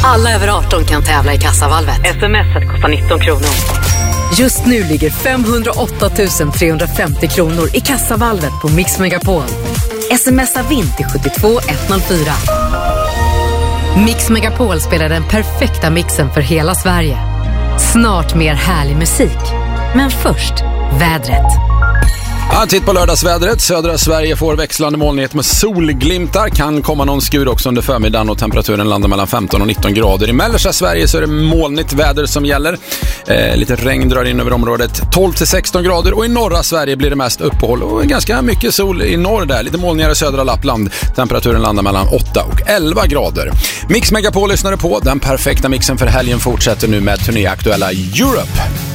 Alla över 18 kan tävla i Kassavalvet. SMS-et kostar 19 kronor. Just nu ligger 508 350 kronor i Kassavalvet på Mix Megapol. Smsa vinn till 72 104. Mix Megapol spelar den perfekta mixen för hela Sverige. Snart mer härlig musik. Men först, vädret. Ja, titt på lördagsvädret. Södra Sverige får växlande molnighet med solglimtar. Kan komma någon skur också under förmiddagen och temperaturen landar mellan 15 och 19 grader. I mellersta Sverige så är det molnigt väder som gäller. Lite regn drar in över området. 12 till 16 grader och i norra Sverige blir det mest uppehåll och ganska mycket sol i norr där. Lite molnigare i södra Lappland. Temperaturen landar mellan 8 och 11 grader. Mix Megapol lyssnar på. Den perfekta mixen för helgen fortsätter nu med turnéaktuella Europe.